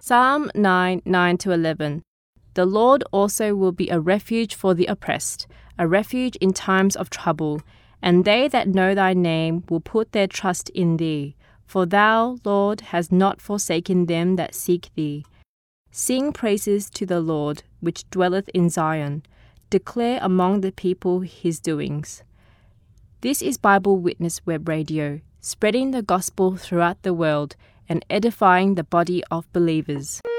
Psalm 9:9-11. The Lord also will be a refuge for the oppressed, a refuge in times of trouble, and they that know thy name will put their trust in thee. For thou, Lord, hast not forsaken them that seek thee. Sing praises to the Lord, which dwelleth in Zion. Declare among the people his doings. This is Bible Witness Web Radio, spreading the gospel throughout the world and edifying the body of believers.